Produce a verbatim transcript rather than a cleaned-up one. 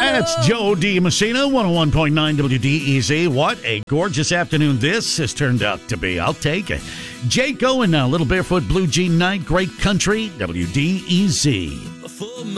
That's Joe DiMassina, one oh one point nine W D E Z. What a gorgeous afternoon this has turned out to be. I'll take it. Jake Owen now, Little Barefoot Blue Jean Night, Great Country, W D E Z.